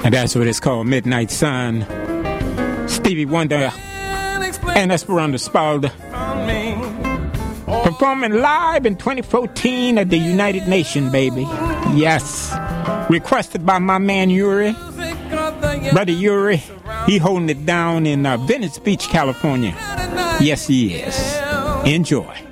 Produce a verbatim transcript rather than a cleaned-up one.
And that's what it's called, Midnight Sun. Stevie Wonder and Esperanza Spalding performing live in twenty fourteen at the United Nations, baby. Yes. Requested by my man Yuri. Brother Yuri. He holding it down in uh, Venice Beach, California. Yes, he is. Enjoy.